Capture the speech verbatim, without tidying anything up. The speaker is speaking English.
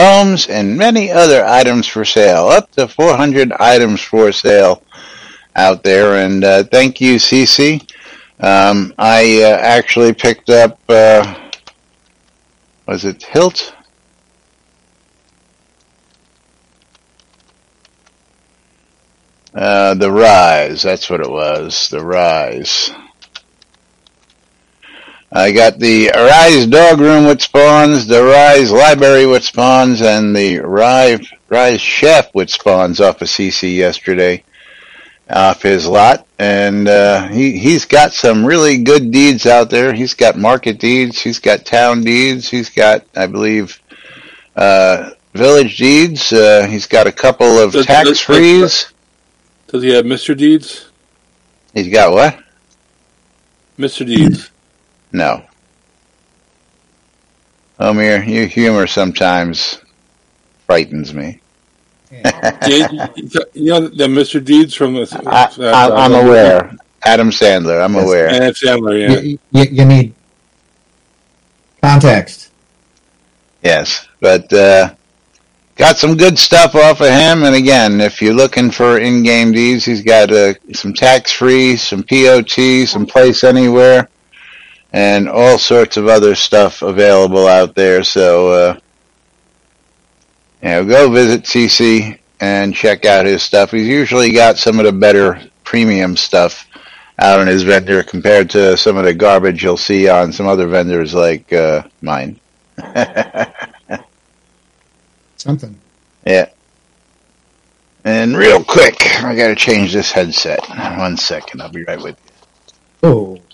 homes, and many other items for sale. Up to four hundred items for sale out there. And uh, thank you, Cece. Um, I uh, actually picked up, uh, was it Hilt? Uh, the Rise, that's what it was, the Rise. I got the Rise Dog Room with spawns, the Rise Library with spawns, and the Rise, Rise Chef with spawns off of C C yesterday, off his lot. And uh, he, he's got some really good deeds out there. He's got market deeds, he's got town deeds, he's got, I believe, uh, village deeds. Uh, he's got a couple of Does- tax does- frees. Does he have Mister Deeds? He's got what? Mister Deeds. No. Homer, your humor sometimes frightens me. Yeah, you, you know the Mister Deeds from the. I, I, I'm aware. Adam Sandler, I'm Yes. aware. And Sandler, yeah. You, you, you need context. Yes, but uh, got some good stuff off of him. And again, if you're looking for in-game deeds, he's got uh, some tax-free, some P O T, some Place Anywhere, and all sorts of other stuff available out there. So, uh, you know, go visit C C and check out his stuff. He's usually got some of the better premium stuff out on his vendor compared to some of the garbage you'll see on some other vendors like uh, mine. Something. Yeah. And real quick, I gotta change this headset. One second, I'll be right with you. Oh.